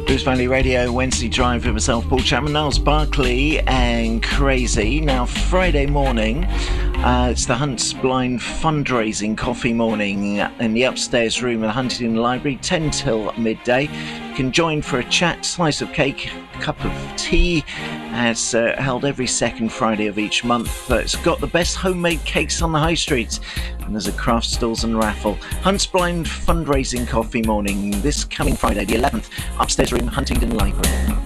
Blues Valley Radio, Wednesday Drive with myself, Paul Chapman, Niles Barkley and Crazy. Now, Friday morning, it's the Hunts Blind fundraising coffee morning in the upstairs room of the Huntingdon Library, 10 till midday. You can join for a chat, slice of cake, a cup of tea. It's held every second Friday of each month. It's got the best homemade cakes on the high street, and there's a craft stalls and raffle. Hunts Blind fundraising coffee morning this coming Friday, the 11th, upstairs room, Huntingdon Library.